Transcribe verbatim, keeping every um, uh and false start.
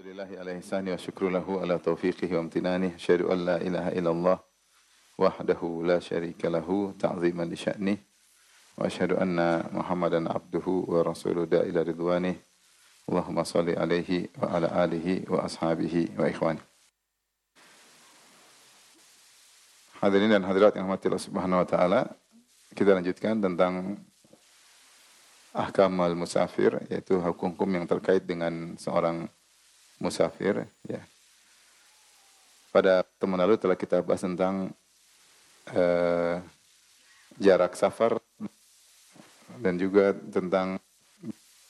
Alhamdulillahi ala ihsani wa syukru lahu ala taufiqihi wa amtinani. Asyhadu an la ilaha illallah wahdahu la syarika lahu ta'ziman li sya'nih. Wa asyhadu anna Muhammadan abduhu wa rasuluhu da ila ridwanih. Allahumma salli alaihi wa ala alihi wa ashabihi wa ikhwani. Hadirin dan hadirat yang rahmati Allah Subhanahu wa taala, kita lanjutkan tentang ahkam al-musafir, yaitu hukum-hukum yang terkait dengan seorang musafir. Ya. Pada pertemuan lalu telah kita bahas tentang uh, jarak safar dan juga tentang